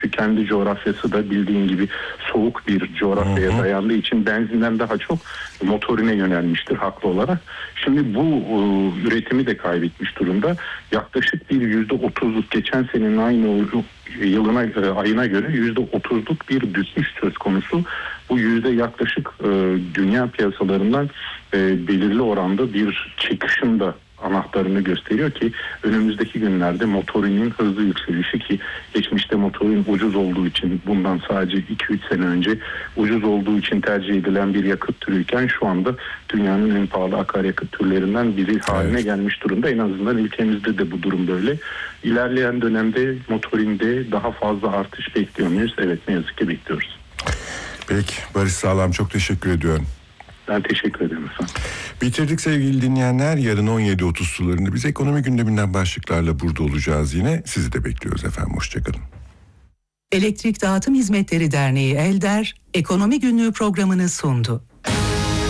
kendi coğrafyası da bildiğin gibi soğuk bir coğrafyaya dayandığı için benzinden daha çok motorine yönelmiştir haklı olarak. Şimdi bu üretimi de kaybetmiş durumda. Yaklaşık bir %30'luk geçen senenin aynı ayına göre %30'luk bir düşüş söz konusu. Bu yüzde yaklaşık dünya piyasalarından belirli oranda bir çıkışın da anahtarını gösteriyor ki önümüzdeki günlerde motorinin hızlı yükselişi, ki geçmişte motorin ucuz olduğu için, bundan sadece 2-3 sene önce ucuz olduğu için tercih edilen bir yakıt türüyken şu anda dünyanın en pahalı akaryakıt türlerinden biri haline gelmiş durumda. En azından ülkemizde de bu durum böyle. İlerleyen dönemde motorinde daha fazla artış bekliyor muyuz? Evet, ne yazık ki bekliyoruz. Peki Barış Sağlam, çok teşekkür ediyorum. Ben teşekkür ederim efendim. Bitirdik sevgili dinleyenler. Yarın 17.30 sularında biz ekonomi gündeminden başlıklarla burada olacağız yine. Sizi de bekliyoruz efendim. Hoşçakalın. Elektrik Dağıtım Hizmetleri Derneği ELDER, Ekonomi Günlüğü programını sundu.